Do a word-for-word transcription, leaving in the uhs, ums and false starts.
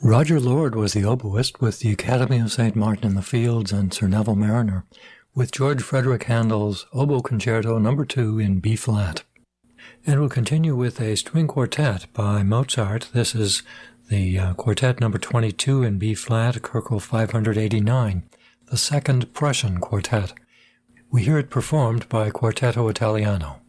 Roger Lord was the oboist with the Academy of Saint Martin in the Fields and Sir Neville Mariner, with George Frederick Handel's Oboe Concerto number two in B-flat. And we'll continue with a string quartet by Mozart. This is the uh, quartet number twenty-two in B-flat, Köchel five eighty-nine, the second Prussian quartet. We hear it performed by Quartetto Italiano.